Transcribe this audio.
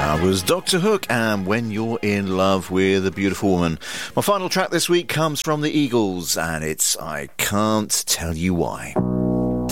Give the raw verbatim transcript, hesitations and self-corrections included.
That was Doctor Hook and When You're in Love with a Beautiful Woman. My final track this week comes from the Eagles, and it's I Can't Tell You Why.